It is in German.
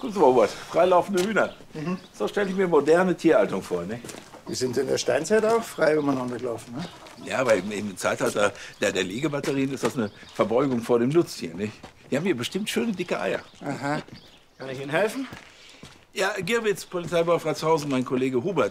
Gucken Sie mal, Hubert, freilaufende Hühner. So stelle ich mir moderne Tierhaltung vor, ne? Die sind in der Steinzeit auch frei umeinander gelaufen, ne? Ja, aber im Zeitalter der Legebatterien ist das eine Verbeugung vor dem Nutztier, nicht? Die haben hier bestimmt schöne, dicke Eier. Aha. Kann ich Ihnen helfen? Ja, Girwitz, Polizeibeauftragter Franzhausen, mein Kollege Hubert.